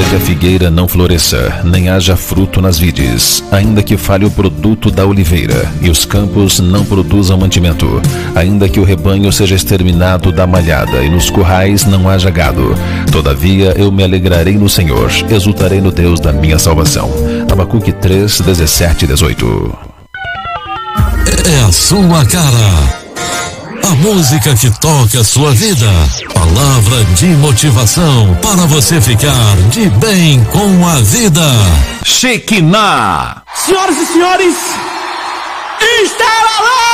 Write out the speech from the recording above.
que a figueira não floresça, nem haja fruto nas vides, ainda que falhe o produto da oliveira, e os campos não produzam mantimento, ainda que o rebanho seja exterminado da malhada, e nos currais não haja gado, todavia eu me alegrarei no Senhor, exultarei no Deus da minha salvação. Abacuque 3, 17 e 18. É a sua cara. A música que toca a sua vida. Palavra de motivação para você ficar de bem com a vida. Shekinah. Senhoras e senhores, está na